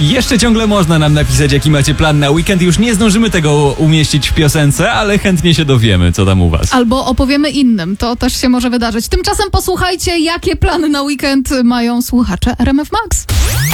Jeszcze ciągle można nam napisać, jaki macie plan na weekend. Już nie zdążymy tego umieścić w piosence, ale chętnie się dowiemy, co tam u was. Albo opowiemy innym, to też się może wydarzyć. Tymczasem posłuchajcie, jakie plany na weekend mają słuchacze RMF Max.